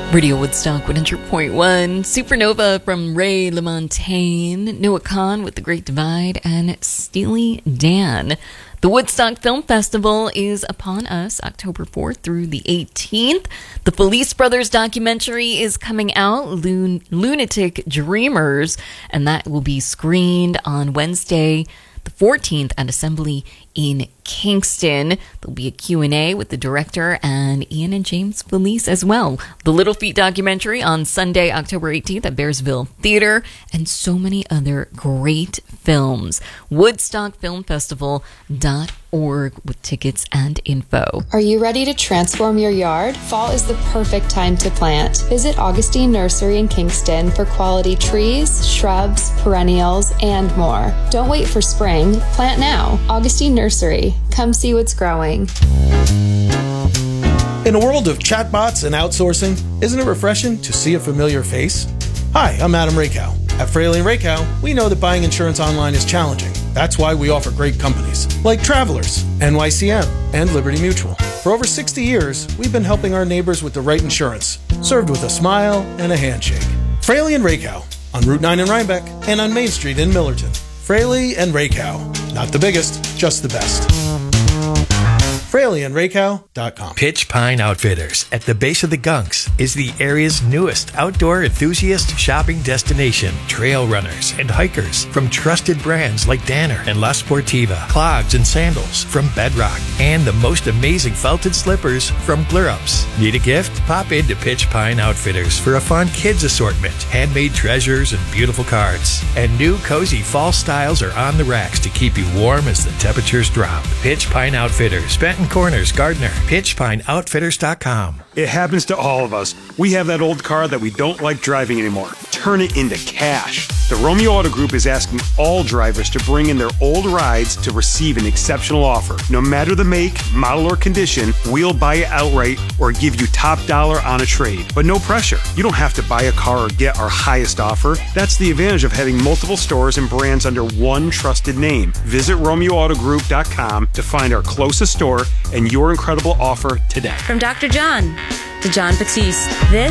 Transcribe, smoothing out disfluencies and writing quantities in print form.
Radio Woodstock 100.1, Supernova from Ray LaMontagne, Noah Kahn with The Great Divide, and Steely Dan. The Woodstock Film Festival is upon us October 4th through the 18th. The Felice Brothers documentary is coming out, Lunatic Dreamers, and that will be screened on Wednesday, the 14th at Assembly in Kingston. There'll be a Q&A with the director and Ian and James Felice as well. The Little Feat documentary on Sunday, October 18th at Bearsville Theater, and so many other great films. WoodstockFilmFestival.org with tickets and info. Are you ready to transform your yard? Fall is the perfect time to plant. Visit Augustine Nursery in Kingston for quality trees, shrubs, perennials, and more. Don't wait for spring. Plant now. Augustine Nursery. Come see what's growing. In a world of chatbots and outsourcing, isn't it refreshing to see a familiar face? Hi, I'm Adam Rakow. At Fraley & Rakow, we know that buying insurance online is challenging. That's why we offer great companies like Travelers, NYCM, and Liberty Mutual. For over 60 years, we've been helping our neighbors with the right insurance, served with a smile and a handshake. Fraley & Rakow, on Route 9 in Rhinebeck and on Main Street in Millerton. Fraley & Rakow. Not the biggest, just the best. FraleyandRakow.com. Pitch Pine Outfitters at the base of the Gunks is the area's newest outdoor enthusiast shopping destination. Trail runners and hikers from trusted brands like Danner and La Sportiva, clogs and sandals from Bedrock, and the most amazing felted slippers from Glurups. Need a gift? Pop into Pitch Pine Outfitters for a fun kids assortment, handmade treasures and beautiful cards. And new cozy fall styles are on the racks to keep you warm as the temperatures drop. Pitch Pine Outfitters, Benton Corners, Gardner. PitchPineOutfitters.com. It happens to all of us. We have that old car that we don't like driving anymore. Turn it into cash. The Romeo Auto Group is asking all drivers to bring in their old rides to receive an exceptional offer. No matter the make, model, or condition, we'll buy it outright or give you top dollar on a trade. But no pressure. You don't have to buy a car or get our highest offer. That's the advantage of having multiple stores and brands under one trusted name. Visit RomeoAutoGroup.com to find our closest store and your incredible offer today. From Dr. John to John Batiste, this